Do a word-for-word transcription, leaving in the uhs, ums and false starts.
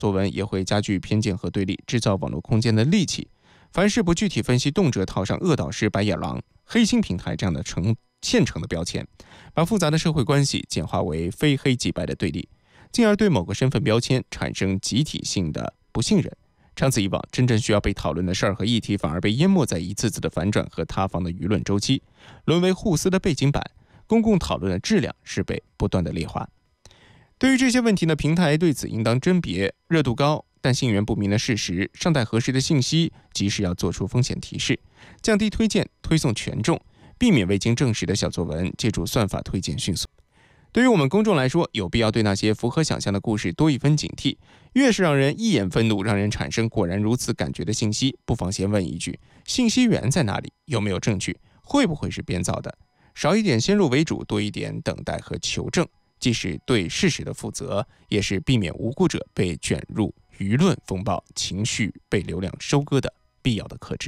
作文也会加剧偏见和对立，制造网络空间的戾气。凡是不具体分析，动辄套上恶导师、白眼狼、黑心平台这样的成现成的标签，把复杂的社会关系简化为非黑即白的对立，进而对某个身份标签产生集体性的不信任。长此以往，真正需要被讨论的事儿和议题反而被淹没在一次次的反转和塌方的舆论周期，沦为互撕的背景板。公共讨论的质量是被不断的劣化。对于这些问题呢，平台对此应当甄别热度高但信源不明的事实，尚待核实的信息，及时要做出风险提示，降低推荐推送权重，避免未经证实的小作文借助算法推荐迅速。对于我们公众来说，有必要对那些符合想象的故事多一分警惕。越是让人一眼愤怒，让人产生果然如此感觉的信息，不妨先问一句：信息源在哪里？有没有证据？会不会是编造的？少一点先入为主，多一点等待和求证，既是对事实的负责，也是避免无辜者被卷入舆论风暴、情绪被流量收割的必要的克制。